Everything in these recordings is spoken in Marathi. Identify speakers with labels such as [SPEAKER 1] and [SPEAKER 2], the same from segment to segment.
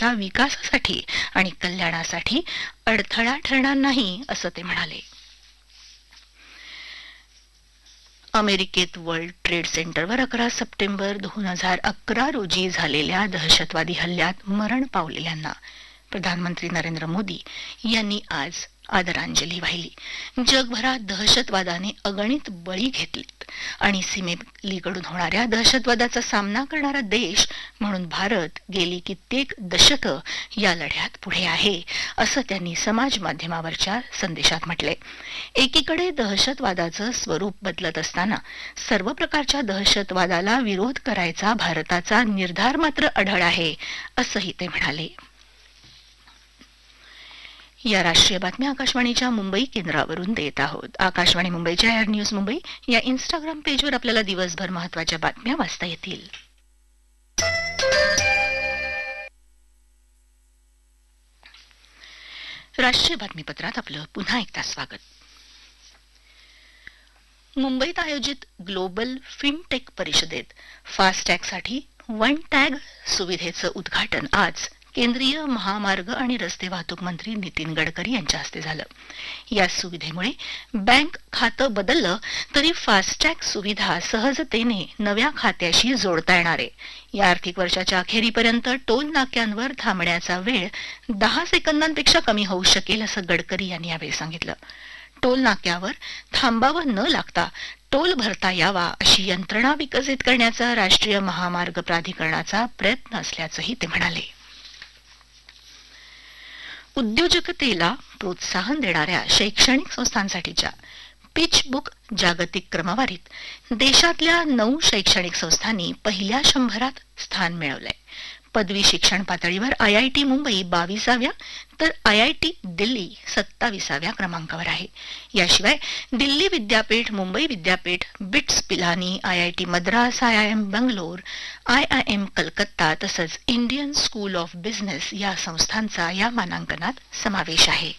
[SPEAKER 1] देशाच्या विकासासाठी आणि कल्याणासाठी अडथळा ठरणार नाही असं ते म्हणाले. अमेरिकेत वर्ल्ड ट्रेड सेंटरवर 11 सप्टेंबर 2011 रोजी झालेल्या दहशतवादी हल्ल्यात मरण पावलेल्यांना प्रधानमंत्री नरेंद्र मोदी यांनी आज आदरांजली वाहिली. जगभरात दहशतवादाने अगणित बळी घेतलेत आणि सीमेपलीकडून होणाऱ्या दहशतवादाचा सामना करणारा देश म्हणून भारत गेली कित्येक दशकं या लढ्यात पुढे आहे असं त्यांनी समाज माध्यमावरच्या संदेशात म्हटले. एकीकडे दहशतवादाचं स्वरूप बदलत असताना सर्व प्रकारच्या दहशतवादाला विरोध करायचा भारताचा निर्धार मात्र अढळ आहे असंही ते म्हणाले. या राष्ट्रीय बातम्या आकाशवाणीच्या मुंबई केंद्रावरून देत आहोत. आकाशवाणी मुंबईच्या एअर न्यूज मुंबई या इंस्टाग्राम पेजवर आपल्याला दिवसभर महत्त्वाच्या बातम्या वाचता येतील. राष्ट्रीय बातमीपत्रात आपलं पुन्हा एकदा स्वागत. मुंबईत आयोजित ग्लोबल फिनटेक परिषदेत फास्टॅगसाठी वन टॅग सुविधेचं उद्घाटन आज केंद्रीय महामार्ग आणि रस्ते वाहतूक मंत्री नितीन गडकरी यांच्या हस्ते झालं. या सुविधेमुळे बँक खातं बदललं तरी फास्टॅग सुविधा सहजतेने नव्या खात्याशी जोडता येणार आहे. या आर्थिक वर्षाच्या अखेरीपर्यंत टोल नाक्यांवर थांबण्याचा वेळ 10 सेकंदांपेक्षा कमी होऊ शकेल असं गडकरी यांनी यावेळी सांगितलं. टोल नाक्यावर थांबावं न लागता टोल भरता यावा अशी यंत्रणा विकसित करण्याचा राष्ट्रीय महामार्ग प्राधिकरणाचा प्रयत्न असल्याचंही ते म्हणाले. उद्योजकतेला प्रोत्साहन देणाऱ्या शैक्षणिक संस्थांसाठीच्या पिच बुक जागतिक क्रमवारीत देशातल्या 9 शैक्षणिक संस्थांनी पहिल्या 100त स्थान मिळवलंय. पदवी शिक्षण पातळीवर आयआयटी मुंबई 22व्या तर आयआयटी दिल्ली 27व्या क्रमांकावर आहे. याशिवाय दिल्ली विद्यापीठ, मुंबई विद्यापीठ, bits Pilani, IIT Madras, IIM Bangalore, IIM Calcutta तसंच इंडियन स्कूल ऑफ बिझनेस या संस्थांचा या मानांकनात समावेश आहे.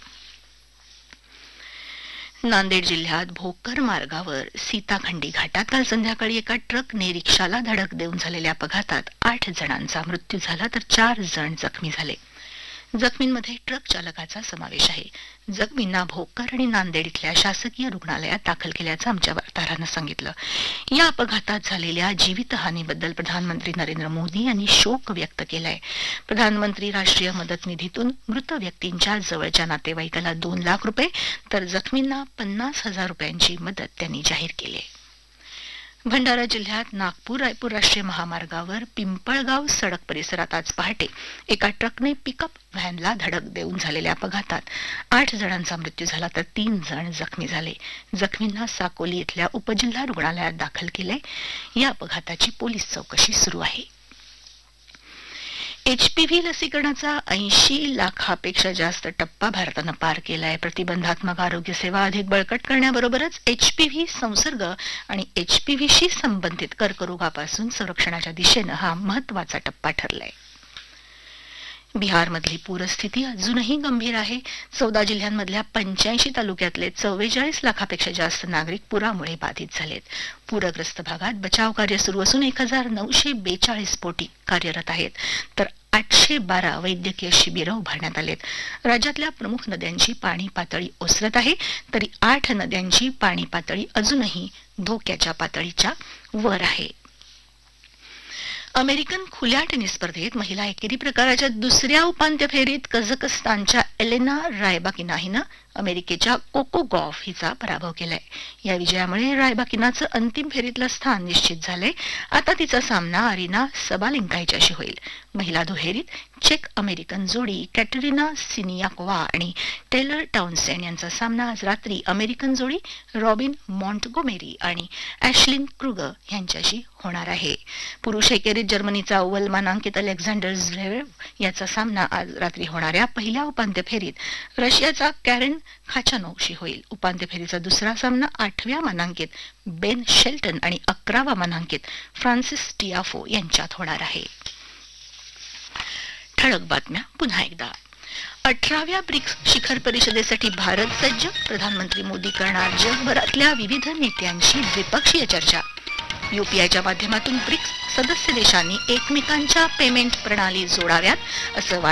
[SPEAKER 1] नांदेड जिल्ह्यात भोकर मार्गावर सीताखंडी घाटात काल संध्याकाळी एका ट्रकने रिक्षाला धडक देऊन झालेल्या अपघातात 8 जणांचा मृत्यू झाला तर 4 जण जखमी झाले. जखमींमध्ये ट्रक चालकाचा समावेश आहे. जखमींना भोकर आणि नांदेड इथल्या शासकीय रुग्णालयात दाखल केल्याचं आमच्या वार्ताहरानं सांगितलं. या अपघातात झालेल्या जीवितहानीबद्दल प्रधानमंत्री नरेंद्र मोदी यांनी शोक व्यक्त केलाय. प्रधानमंत्री राष्ट्रीय मदत निधीतून मृत व्यक्तींच्या जवळच्या नातेवाईकाला 2 लाख रुपये तर जखमींना 50,000 रुपयांची मदत त्यांनी जाहीर केली आहे. भंडारा जिल्ह्यात नागपूर रायपूर राष्ट्रीय महामार्गावर पिंपळगाव सडक परिसरात आज पहाटे एका ट्रकने पिकअप व्हॅनला धडक देऊन झालेल्या अपघातात 8 जणांचा मृत्यू झाला तर 3 जण जखमी झाले. जखमींना साकोली इथल्या उपजिल्हा रुग्णालयात दाखल केले. या अपघाताची पोलीस चौकशी सुरू आहे. एचपीव्ही लसीकरणाचा 80 लाखापेक्षा जास्त टप्पा भारतानं पार केलाय. प्रतिबंधात्मक आरोग्य सेवा अधिक बळकट करण्याबरोबरच एचपीव्ही संसर्ग आणि एचपीव्हीशी संबंधित कर्करोगापासून संरक्षणाच्या दिशेनं हा महत्वाचा टप्पा ठरलाय. बिहारमधली पूरस्थिती अजूनही गंभीर आहे. 14 जिल्ह्यांमधल्या 85 तालुक्यातले 44 लाखापेक्षा जास्त नागरिक पुरामुळे बाधित झालेत. पूरग्रस्त भागात बचाव कार्य सुरू असून 1942 बोटी कार्यरत आहेत तर 812 वैद्यकीय शिबिरं उभारण्यात आलेत. राज्यातल्या प्रमुख नद्यांची पाणी पातळी ओसरत आहे तरी 8 नद्यांची पाणी पातळी अजूनही धोक्याच्या पातळीच्या वर आहे. अमेरिकन खुल्या टेनिस स्पर्धेत महिला एकेरी प्रकाराच्या दुसऱ्या उपांत्य फेरीत कझाकस्तानच्या एलेना रायबाकिना हिनं अमेरिकेच्या कोको गॉफ हिचा पराभव केलाय. या विजयामुळे रायबाकिनाचं अंतिम फेरीतलं स्थान निश्चित झालंय. आता तिचा सामना अरिना सबालेंका हिच्याशी होईल. महिला दुहेरीत चेक अमेरिकन जोडी कॅटरिना सिनियाकोवा आणि टेलर टाउनसेंड यांचा सामना आज रात्री अमेरिकन जोडी रॉबिन मॉन्टगोमेरी आणि ॲश्लिन क्रुगर यांच्याशी होणार आहे. पुरुष एकेरीत जर्मनीचा अव्वल मानांकित अलेक्झांडर झ्वेरेव याचा सामना आज रात्री होणाऱ्या पहिल्या उपांत्य फेरीत रशियाचा कॅरेन खाचानोवशी होईल. उपांत्य फेरीचा दुसरा सामना 8व्या मानांकित बेन शेल्टन आणि 11वा मानांकित फ्रान्सिस टियाफो यांच्यात होणार आहे. ठळक बातम्या पुन्हा एकदा. 18व्या ब्रिक्स शिखर परिषदेसाठी भारत सज्ज. प्रधानमंत्री मोदी करणार जगभरातल्या विविध नेत्यांशी द्विपक्षीय चर्चा. यूपीआयच्या माध्यमातून ब्रिक्स सदस्य देशांनी एकमेकांच्या पेमेंट प्रणाली जोडाव्यात असं